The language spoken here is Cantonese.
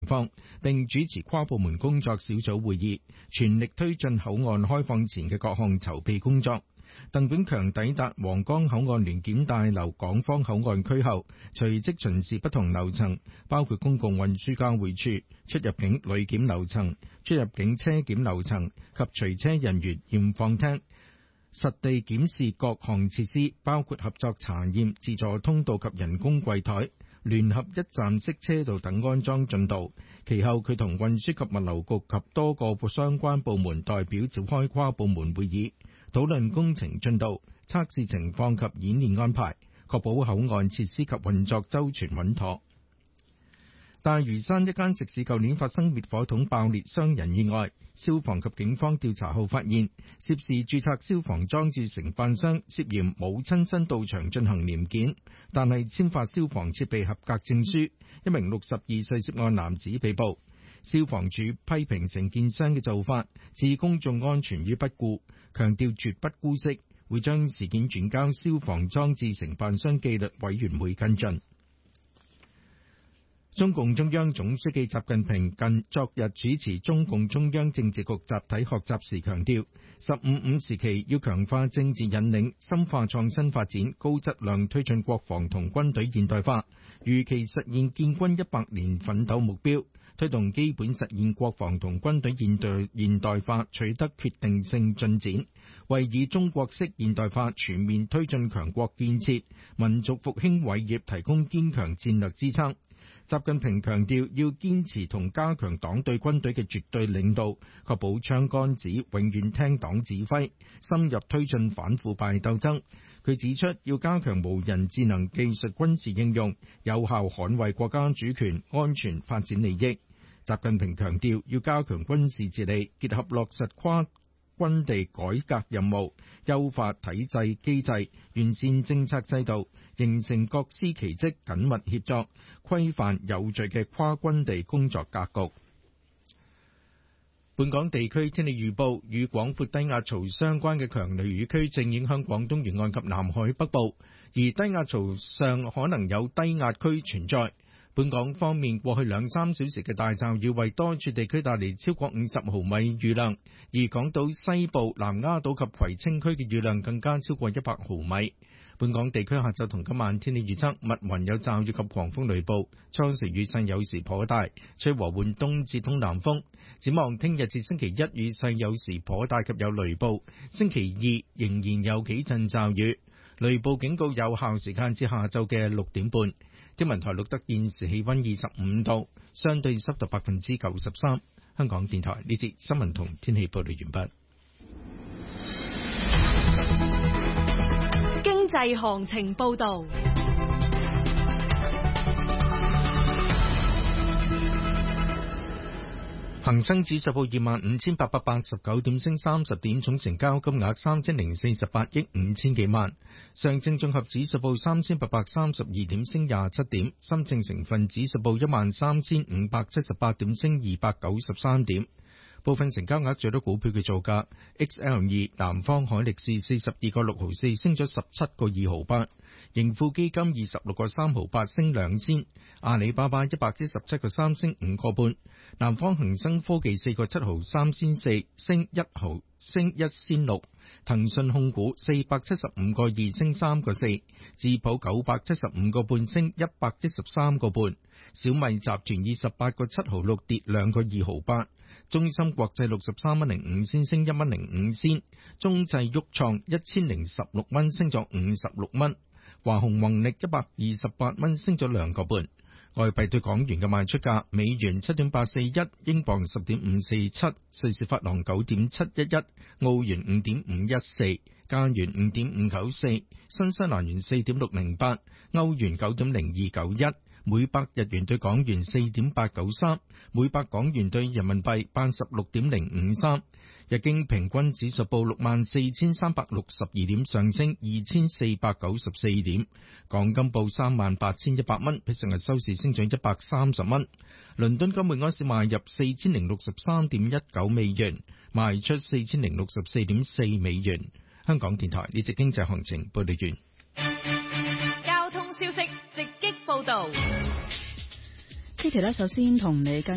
況，並主持跨部門工作小組會議，全力推進口岸開放前嘅各項籌備工作。鄧炳強抵達皇崗口岸聯檢大樓港方口岸區後，隨即巡視不同樓層，包括公共運輸交匯處、出入境旅檢樓層、出入境車檢樓層及隨車人員驗放廳，實地檢視各項設施，包括合作查驗、自助通道及人工櫃台、聯合一站式車道等安裝進度。其後佢同運輸及物流局及多個相關部門代表召開跨部門會議，討論工程進度、測試情況及演練安排，確保口岸設施及運作周全穩妥。大嶼山一間食肆舊年發生滅火筒爆裂傷人意外，消防及警方調查後發現，涉事註冊消防裝置承辦商涉嫌冇親身到場進行年檢，但係簽發消防設備合格證書。一名62歲涉案男子被捕。消防處批評承建商嘅做法置公眾安全於不顧，強調絕不姑息，會將事件轉交消防裝置承辦商紀律委員會跟進。中共中央總書記習近平昨日主持中共中央政治局集體學習時強調，15+5時期要強化政治引領，深化創新發展，高質量推進國防同軍隊現代化，如期實現建軍100年奮鬥目標，推動基本實現國防同軍隊現代化取得決定性進展，為以中國式現代化全面推進強國建設、民族復興偉業提供堅強戰略支撐。習近平強調，要堅持同加強黨對軍隊嘅絕對領導，確保槍桿子永遠聽黨指揮，深入推進反腐敗鬥爭。佢指出，要加強無人智能技術軍事應用，有效捍衛國家主權、安全、發展利益。習近平強調，要加強軍事治理，結合落實跨軍地改革任務，優化體制機制，完善政策制度，形成各司其職、緊密協作、規範有序嘅跨軍地工作格局。本港地區天氣預報，與廣闊低壓槽相關嘅強雷雨區正影響廣東沿岸及南海北部，而低壓槽上可能有低壓區存在。本港方面，過去2-3小時嘅大驟雨為多處地區帶嚟超過50毫米雨量，而港島西部、南丫島及葵青區嘅雨量更加超過100毫米。本港地區下晝同今晚天氣預測，密雲有驟雨及狂風雷暴，初時雨勢有時頗大，吹和緩東至東南風。展望聽日至星期一雨勢有時頗大及有雷暴，星期二仍然有幾陣驟雨，雷暴警告有效時間至下晝嘅6點半。天文台錄得現時氣溫25度，相對濕度93%。香港電台呢節新聞同天氣報道完畢。 經濟行情報道。 恒生指數報25,889點，升30點，總成交金額3048億5千幾萬。上證綜合指數報3832點，升27點。深證成分指數報13578點，升293點。部分成交額最多股票嘅造價 ：XL2 南方海力士42個6毫4，升咗17個2毫8；盈富基金26個3毫8，升2仙；阿里巴巴117個3，升5個半；南方恒生科技4個7毫3仙4，升1仙6；騰訊控股475個2，升3個4；智普975個半，升113個半；小米集團28個7毫6，跌2個2毫8。中芯國際63蚊05仙，升1蚊05仙；中製旭創1016蚊，升咗56蚊；華虹宏力128蚊，升咗2個半。外幣對港元嘅賣出價：美元7.841，英鎊10.547，瑞士法郎9.711，澳元5.514，加元5.594，新西蘭元4.608，歐元9.0291。每百日元對港元4.893，每百港元對人民幣86.053。日經平均指數報64,362點，上升2,494點。港金報38,100蚊，比上日收市升咗130蚊。倫敦金每安士賣入4,063.19美元，賣出4,064.4美元。香港電台呢節經濟行情報道完。 交通消息直擊報道。 呢期首先同你跟